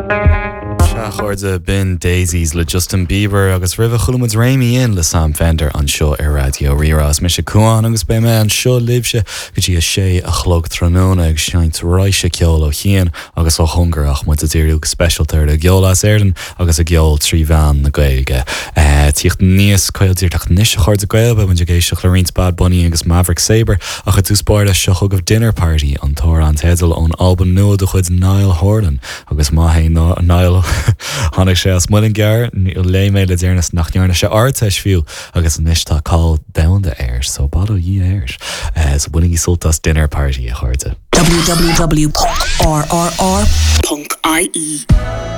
Chuirde bin Daisies le Justin Bieber agus rih chulmid réimi in le Sam Fender an seo ar radio rirás me se cuaán agus be me an seo libse go dtí sé a chlog tróna agus seint roiise ceol ó chéan agus ó hungarach mu a dtíú specialtar a geolalas airdan agus a geol trí bhean na gaige. Tíocht níos coiltíirteach níos a chuir a gail be man géisio chlorins Bad Bunny agus Maverick Sabre a chu tú spáir a seo go dinner party an tóir an tedal ón Albban nua do chuid Niall Horan agus maihé Niall Hannig sé as mullin gear lé mé le déirnas nachnearna se áteis fiú agus an nistá cá damda air so badó í airs so bunig í sultas dinner party a chuirte. www.rrr.ie